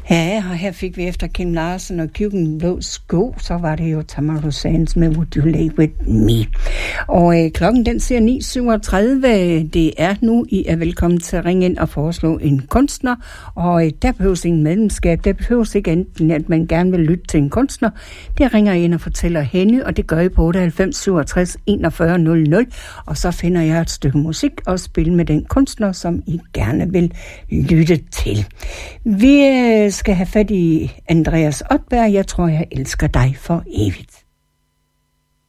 Ja, og her fik vi efter Kim Larsen og Kyrken Blå Sko, så var det jo Tamara Sands med Would You Lay With Me. Og klokken den siger 9.37. Det er nu, I er velkommen til at ringe ind og foreslå en kunstner. Og der behøves ingen medlemskab. Der behøves ikke enten, at man gerne vil lytte til en kunstner. Det ringer ind og fortæller hende, og det gør I på 98 67 41 00. Og så finder jeg et stykke musik og spille med den kunstner, som I gerne vil lytte til. Vi skal have fat i Andreas Oddberg. Jeg tror, jeg elsker dig for evigt.